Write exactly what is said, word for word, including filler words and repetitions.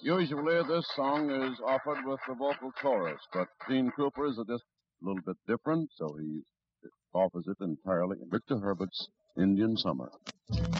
Usually this song is offered with the vocal chorus, but Gene Krupa's is just a little bit different, so he offers it entirely in Victor Herbert's Indian Summer.